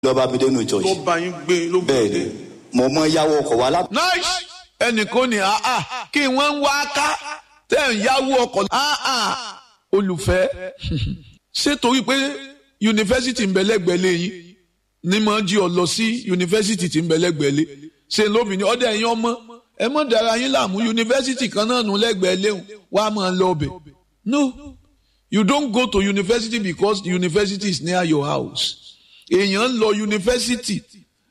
lọ́ba mi dénú church. ló bá yín gbé ló gbé bẹ́ẹ̀ ni mo mọ yáwó ọkọ̀ wa láti. nice ẹnìkan ní kí wọ́n ń wá ká tẹ̀ ń yáwó ọkọ̀ olùfẹ́ ṣé torí pé yunifásitì ń bẹ lẹ́gbẹ̀ẹ́ lẹ́yìn ní mọ̀ jí ọ lọ sí yunifásitì tí ń bẹ lẹ́gbẹ̀ẹ́ lé ṣe lómìnir ọdẹ ẹ̀yin ọmọ ẹ mọ̀ dára yín láàmú yunifásitì kan náà nù lẹ́gbẹ̀ẹ́ léhùn wàá máa lọ ọbẹ̀ no you don't go to university because the university is near your house èèyàn ń lọ yunifásitì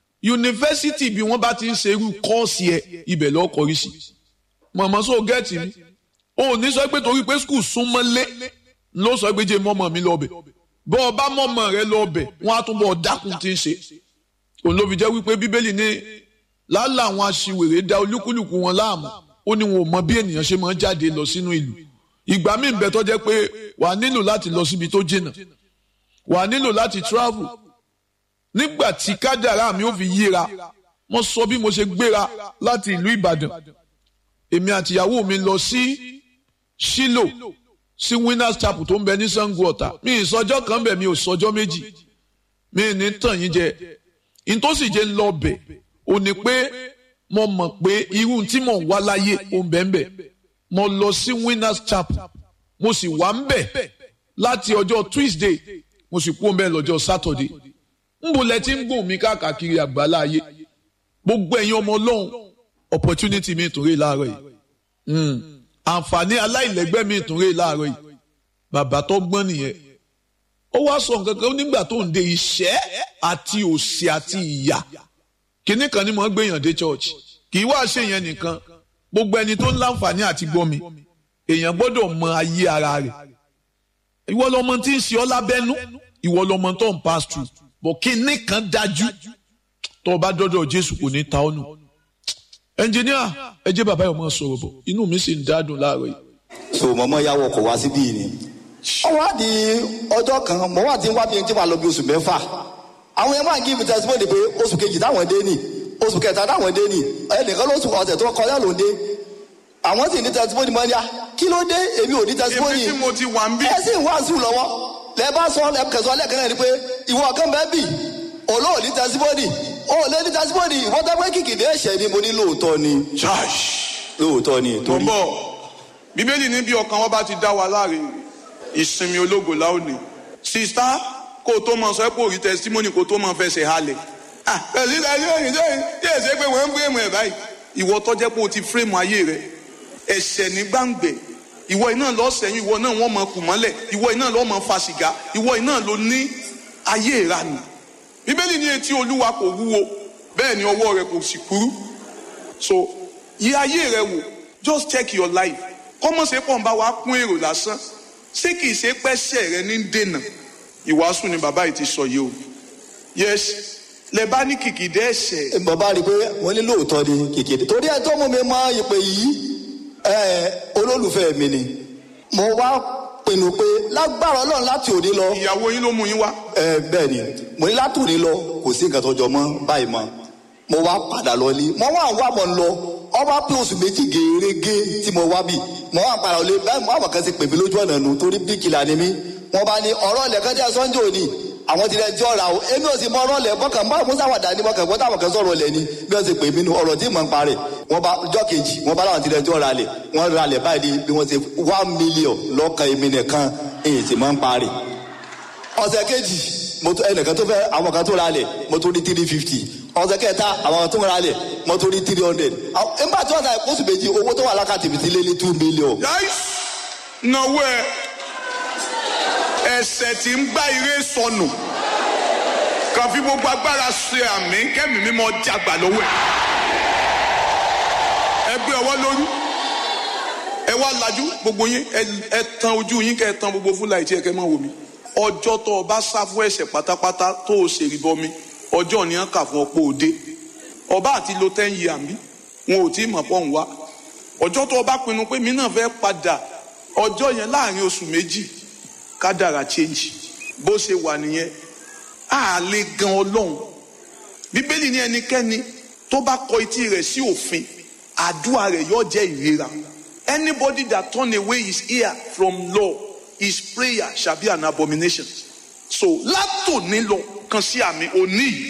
bí wọ́n bá ti ń ṣe irú kọ́ọ̀sì ẹ̀ ibẹ̀ lọ́ọ́ kọrí sí mọ̀mọ́ sọ gẹ́ẹ̀tì mi ò ní sọ pé torí pé skul súnmọ́lé ló sọ pé jẹ́ mọ́mọ́ mi lọ́ọ̀bẹ̀ bọ́ ọba mọ́mọ́ rẹ lọ́ọ̀bẹ̀ wọ́n á túnbọ̀ dákun tí ń ṣe òun ló fi jẹ́ wípé bíbélì ní lálẹ́ àwọn aṣiwèrè dá olúkúlùkù wọn láàmú ó ní wọn ò mọ bí ènìyàn ṣe máa ń jáde lọ sínú ìlú ìgbà míì bẹ tó jẹ́ pé wàá nílò láti lọ síbi tó jìnnà wàá nílò láti travel nígbà tí kádàrá mi ò fi yíra mo sọ bí mo ṣe gbéra láti ìlú Ìbàdàn èmi àtìyàwó mi lọ sí Ṣílò sí Winners Chapel tó ń bẹ ní Ṣàngó Ọ̀tà mi ì sọjọ́ kan bẹ̀ mi ò sọjọ́ méjì mi ì ní tàn yín jẹ ìtòsí jẹ́ ń lọ bẹ̀ ò ní pé mo mọ̀ pé irú tí mò ń wá láyé ò ń bẹ̀ ń bẹ̀ mo lọ sí Winners Chapel mo sì wà ń bẹ̀ láti ọjọ́ Tuesday mo sì kú ń bẹ̀ lọ́jọ́ Saturday nbọ lẹ ti ń gùn mí káàkiri àgbálá ayé gbogbo ẹ̀yin ọmọ Ọlọ́run opportunity mi ìtúrè láàárọ̀ yìí àǹfààní aláìlẹ́gbẹ́ mi ìtúrè láàárọ̀ yìí bàbá tó gbọ́n nìyẹn ó wá sọ nǹkan kan nígbà tó ń de ìṣẹ́ àti òṣì àti ìyà kínní kan ni mo ń gbéyàn dé church kì í wá ṣe yẹn nìkan gbogbo ẹni tó ń láǹfààní àti gbọ́ mi èèyàn gbọ́dọ̀ mọ ayé ara rẹ̀ ìwọ lọmọ tí ń ṣe ọ́ lábẹ́nú ìwọ lọmọ tó ń pass through bọ̀ kínní kan dájú tó o bá dọ́dọ̀ Jésù kò ní ta ọ́ nù ẹnjìníà ẹ jẹ́ bàbá yìí ọmọ sọ̀rọ̀ bọ̀ inú mi sì ń dádùn láàárọ̀ yìí. so mọ̀mọ́ yáwó ọkọ̀ wá síbí ni ó wá di ọjọ́ kan mọ̀ wá ti ń wá bí ẹni tí wàá lọ bí oṣù mẹ́fà àwọn yẹn máa ń give testimony pé oṣù kejì táwọn dé ní oṣù kẹta táwọn dé ní ẹnìkan lóṣù ọ̀sẹ̀ tó kọjá ló ń dé àwọn sì ní testimony mọ́ ní à kí ló dé èmi ò ní testimony èmi tí mo ti wà ń bí. ẹ sì ń wá sùn lọ́wọ́ lẹ bá sọ lẹ kẹsàn-án lẹ́ẹ̀kan náà ni pé ìwọ kan bẹ́ẹ̀ bì olóò ní testimony ó lé ní testimony wọ́n tẹ́ pé kìkìdé ẹ̀ṣẹ̀ ni mo ní lóòótọ́ ni lóòótọ́ ni torí. bọ́bọ̀ bíbélì ní bí ọkàn wọn bá ti dá wa láre ìsinmi ológo láòní sista kó o tó máa sọ pé òrí testimony kó o tó máa fẹsẹ̀ halẹ̀ pẹ̀lú ìdájọ́ òyìn tó yẹ ṣe pé wọ́n ń fírèmù ẹ̀ báyìí ìwọ tó jẹ́ pé o ti fírèmù ayé rẹ̀ ẹ̀ṣẹ̀ ní gbàǹgbẹ̀ ìwọ iná lọ sẹ́yìn ìwọ náà wọ́n máa kù mọ́lẹ̀ ìwọ iná lọ máa fa sìgá ìwọ iná ló ní ayé ìranù bíbélì ní etí olúwa kò wúwo bẹ́ẹ̀ ni ọwọ́ rẹ̀ kò sì kúrú so yẹ ayé rẹ̀ wò just check your life kọ́mọ̀ ṣe pọ̀ ń bá wa kún èrò lásán ṣé kìí ṣe pẹ́ṣẹ̀ rẹ ní dènà ìwàásù ni bàbá yìí ti sọ yìí o yes lẹ bá ní kìkìdé ẹ̀ṣẹ̀. bàbá rí i pé wọ́n ní lóòótọ́ ni kìkìdé torí ẹ tó mú mi mọ ìpè yìí olólùfẹ́ mi ni mo wá pinnu pé lágbára Ọlọ́run láti òní lọ. ìyàwó yín ló mú yín wá. bẹ́ẹ̀ ni mo ní láti òní lọ kò sí nǹkan tó jọ mọ́ báyìí mọ́ mo wá padà lọ ní mo wá wà mọ́ ń lọ ọba pé oṣù méjì gèrègé tí mo wá bì mo wá padà lọ báyìí mo wá mọ̀ kan ti pè mí lójú ọ̀nà nù torí bíkìlà ni mí wọ́n bá ní ọ̀rọ̀ ilẹ̀kẹ́ tí a sọ́njọ́ òní àwọn ti rẹ̀ tí ọ̀rà o èmi ò sì mọ ọ̀rọ̀ lẹ̀ mọ́kàn mọ́ musa wà dání mọ́kàn gbọ́dọ̀ àwọn kan sọ̀rọ̀ lẹ̀ ni bí wọ́n ti pè mí nu ọ̀rọ̀ tí mò ń parẹ́ wọ́n bá ọjọ́ kejì wọ́n bá láwọn ti rẹ̀ tí ọ̀rà lẹ̀ wọ́n ra lẹ̀ báyìí bí wọ́n ti 1 million lọ́kàn èmi nìkan èyí tí mò ń parẹ́ ọ̀sẹ̀ kejì ẹnìkan tó fẹ́ àwọn kan tó ra lẹ̀ mo tó ní 350 ọ̀sẹ̀ kẹta àwọn tó ra lẹ̀ mo tó ní 300 nígbà tí wọ́n ta oṣù méjì owó tó wà lákàtì mi ti lé ní 2 million. náwó ẹ̀ṣẹ̀ tí ń gbá ire sọnù kàn fi gbogbo agbára ṣe àmì kẹ́mi mímọ́ jàgbà lọ́wọ́ ẹ gbé ọwọ́ lórí ẹ wá lajú gbogbo yín ẹ tan ojú yín kẹ́ ẹ tan gbogbo fúláì tí ẹ kẹ́ máa wò mí ọjọ́ tó o bá sá fún ẹ̀ṣẹ̀ pátápátá tó o ṣèrí bọmi ọjọ́ ni wọ́n kà fún ọ̀pọ̀ òde ọba àti lo 10 years àmì wọn ò tí ì mọ̀ pọ̀ ń wá ọjọ́ tó o bá pinnu pé mi náà fẹ́ padà ọjọ́ yẹn láàrin oṣù méjì kádàrá change bó ṣe wà nìyẹn a lè gan Ọlọ́run bíbélì ní ẹnikẹ́ni tó bá kọ etí rẹ̀ sí òfin àdúrà rẹ̀ yóò jẹ́ ìrera anybody that turn away his ear from law his prayer shall be an abomination so látòní lọ kan sí àmì òní